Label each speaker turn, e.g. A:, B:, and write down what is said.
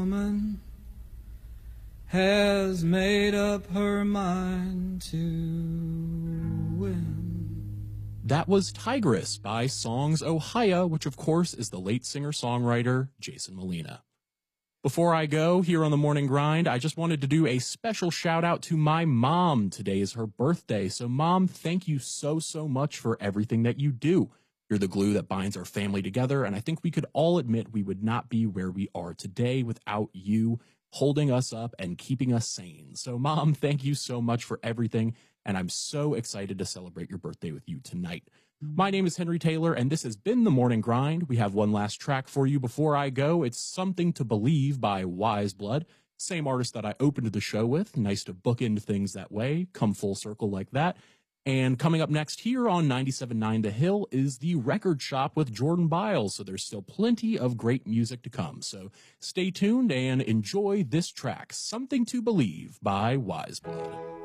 A: Woman has made up her mind to win.
B: That was Tigress by Songs Ohia, which of course is the late singer-songwriter Jason Molina. Before I go here on the Morning Grind, I just wanted to do a special shout out to my mom. Today is her birthday. So Mom, thank you so much for everything that you do. You're the glue that binds our family together. And I think we could all admit we would not be where we are today without you holding us up and keeping us sane. So Mom, thank you so much for everything. And I'm so excited to celebrate your birthday with you tonight. My name is Henry Taylor, and this has been The Morning Grind. We have one last track for you before I go. It's Something to Believe by Wise Blood, same artist that I opened the show with. Nice to bookend things that way, come full circle like that. And coming up next here on 97.9 The Hill is The Record Shop with Jordan Biles, so there's still plenty of great music to come. So stay tuned and enjoy this track, Something to Believe by Wise Blood.